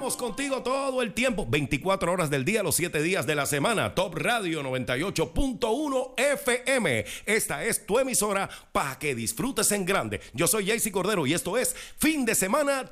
Estamos contigo todo el tiempo, 24 horas del día, los 7 días de la semana. Top Radio 98.1 FM. Esta es tu emisora para que disfrutes en grande. Yo soy Jaycee Cordero y esto es Fin de Semana